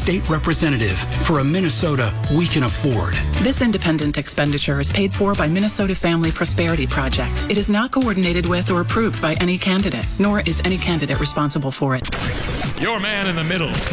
state representative for a Minnesota we can afford. This independent expenditure is paid for by Minnesota Family Prosperity Project. It is not coordinated with or approved by any candidate, nor is any candidate responsible for it. Your man in the middle.